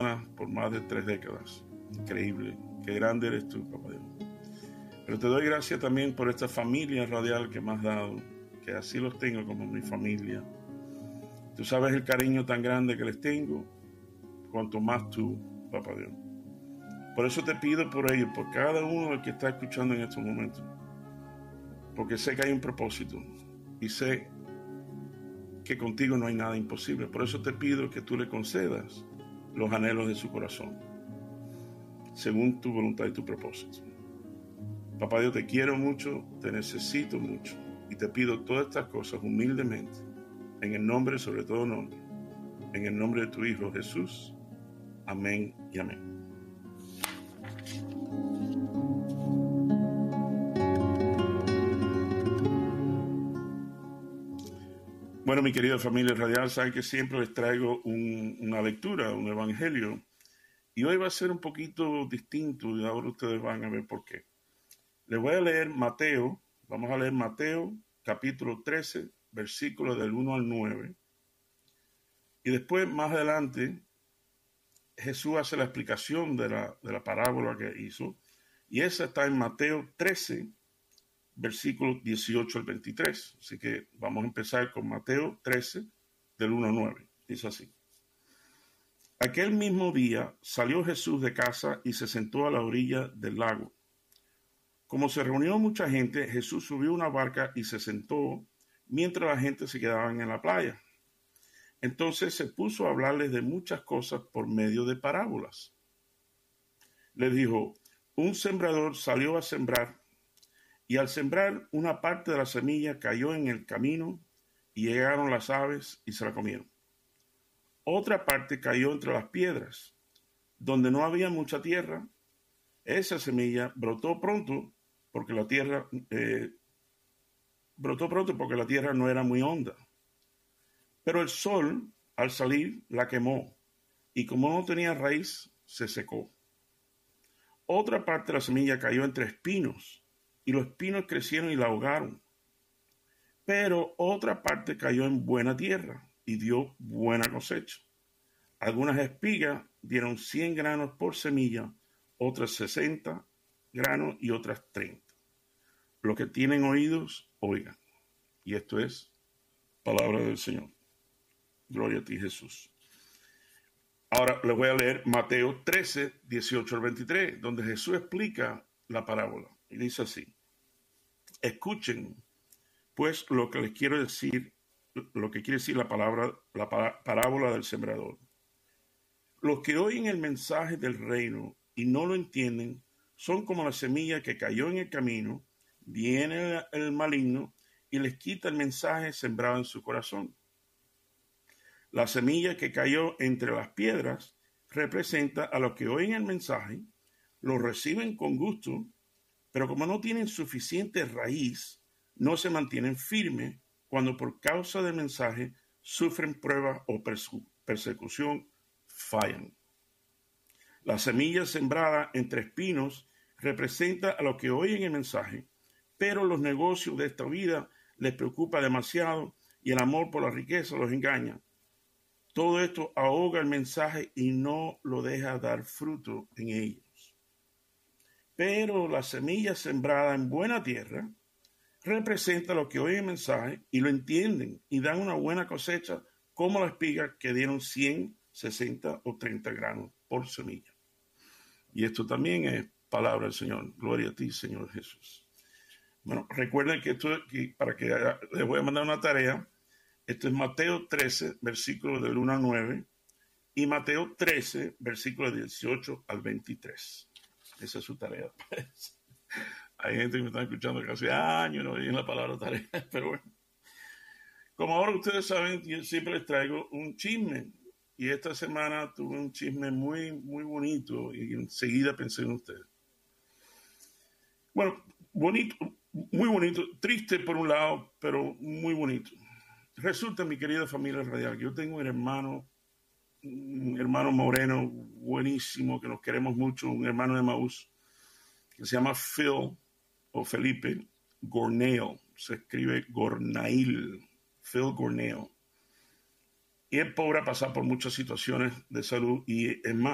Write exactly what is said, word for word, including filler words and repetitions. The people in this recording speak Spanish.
por más de tres décadas. Increíble. Qué grande eres tú, papá Dios. Pero te doy gracias también por esta familia radial que me has dado, que así los tengo como mi familia. Tú sabes el cariño tan grande que les tengo, cuanto más tú, papá Dios. Por eso te pido por ellos, por cada uno del que está escuchando en estos momentos, porque sé que hay un propósito y sé que contigo no hay nada imposible. Por eso te pido que tú le concedas los anhelos de su corazón, según tu voluntad y tu propósito. Papá Dios, te quiero mucho, te necesito mucho y te pido todas estas cosas humildemente, en el nombre, sobre todo nombre, en el nombre de tu Hijo Jesús. Amén y amén. Bueno, mi querida familia radial, saben que siempre les traigo un, una lectura, un evangelio, y hoy va a ser un poquito distinto y ahora ustedes van a ver por qué. Les voy a leer Mateo, vamos a leer Mateo capítulo trece, versículos del uno al nueve, y después más adelante Jesús hace la explicación de la, de la parábola que hizo, y esa está en Mateo trece, versículos dieciocho al veintitrés. Así que vamos a empezar con Mateo trece, del uno al nueve. Dice así: Aquel mismo día salió Jesús de casa y se sentó a la orilla del lago. Como se reunió mucha gente, Jesús subió a una barca y se sentó mientras la gente se quedaba en la playa. Entonces se puso a hablarles de muchas cosas por medio de parábolas. Les dijo: un sembrador salió a sembrar, y al sembrar una parte de la semilla cayó en el camino, y llegaron las aves y se la comieron. Otra parte cayó entre las piedras, donde no había mucha tierra. Esa semilla brotó pronto porque la tierra eh, brotó pronto porque la tierra no era muy honda. Pero el sol, al salir, la quemó, y como no tenía raíz, se secó. Otra parte de la semilla cayó entre espinos, y los espinos crecieron y la ahogaron. Pero otra parte cayó en buena tierra y dio buena cosecha. Algunas espigas dieron cien granos por semilla, otras sesenta granos y otras treinta. Los que tienen oídos, oigan. Y esto es palabra del Señor. Gloria a ti, Jesús. Ahora les voy a leer Mateo trece, dieciocho al veintitrés, donde Jesús explica la parábola. Y dice así: escuchen, pues, lo que les quiero decir, lo que quiere decir la palabra, la parábola del sembrador. Los que oyen el mensaje del reino y no lo entienden son como la semilla que cayó en el camino. Viene el maligno y les quita el mensaje sembrado en su corazón. La semilla que cayó entre las piedras representa a los que oyen el mensaje, lo reciben con gusto, pero como no tienen suficiente raíz, no se mantienen firmes cuando por causa del mensaje sufren pruebas o persecución, fallan. La semilla sembrada entre espinos representa a los que oyen el mensaje, pero los negocios de esta vida les preocupa demasiado y el amor por la riqueza los engaña. Todo esto ahoga el mensaje y no lo deja dar fruto en ellos. Pero la semilla sembrada en buena tierra representa a los que oyen el mensaje y lo entienden y dan una buena cosecha, como las espigas que dieron cien, sesenta o treinta granos por semilla. Y esto también es palabra del Señor. Gloria a ti, Señor Jesús. Bueno, recuerden que esto, que para que les voy a mandar una tarea. Esto es Mateo trece, versículos del uno al nueve, y Mateo trece, versículos dieciocho al veintitrés. Esa es su tarea. Hay gente que me está escuchando que hace años no oyen la palabra tarea, pero bueno. Como ahora ustedes saben, yo siempre les traigo un chisme, y esta semana tuve un chisme muy, muy bonito, y enseguida pensé en ustedes. Bueno, bonito, muy bonito, triste por un lado, pero muy bonito. Resulta, mi querida familia radial, que yo tengo un hermano, un hermano moreno buenísimo, que nos queremos mucho, un hermano de Maús, que se llama Phil, o Felipe, Gorneo, se escribe Gornail, Phil Gorneo. Y el pobre ha pasado por muchas situaciones de salud, y es más,